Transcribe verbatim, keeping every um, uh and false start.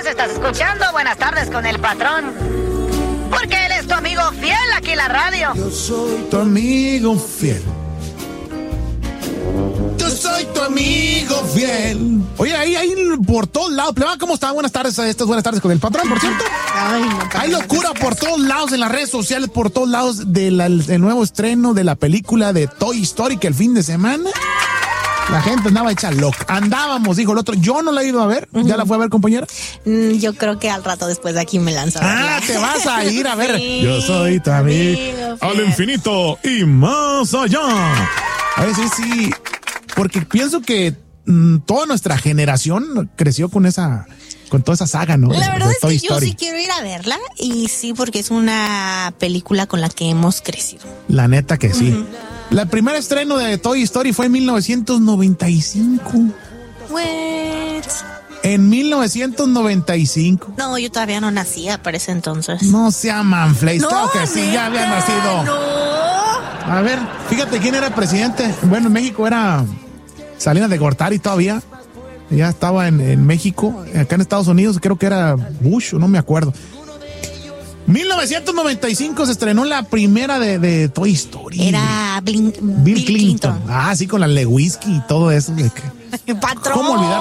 estás escuchando Buenas Tardes con el Patrón. Porque él es tu amigo fiel aquí en la radio. Yo soy tu amigo fiel. Yo soy tu amigo fiel. Oye, ahí, ahí por todos lados. Pleba, ¿cómo está? Buenas tardes. Estas Buenas Tardes con el Patrón, por cierto. Ay, no, Hay locura por todos lados en las redes sociales, por todos lados del del nuevo estreno de la película de Toy Story que el fin de semana la gente andaba hecha loca. Andábamos, dijo el otro. Yo no la he ido a ver. ¿Ya uh-huh. la fue a ver, compañera? Mm, yo creo que al rato después de aquí me lanzo. Ah, te vas a ir a ver. Sí, yo soy tu amigo al infinito y más allá. A ver, sí, sí. Porque pienso que mmm, toda nuestra generación creció con esa, con toda esa saga, ¿no? La verdad de es Toy que yo Story. sí quiero ir a verla. Y sí, porque es una película con la que hemos crecido. La neta que sí. Uh-huh. La primer estreno de Toy Story fue en mil novecientos noventa y cinco. What? En mil novecientos noventa y cinco. No, yo todavía no nacía para ese entonces. No sea manflays, no, claro que sí, ya había nacido. No. A ver, fíjate quién era presidente. Bueno, en México era Salinas de Gortari todavía. Ya estaba en, en México. Acá en Estados Unidos creo que era Bush, no me acuerdo. mil novecientos noventa y cinco se estrenó la primera de, de Toy Story. Era Blin- Bill, Bill Clinton. Clinton. Ah, sí, con la Lewinsky y todo eso. Patrón. ¿Cómo olvidar?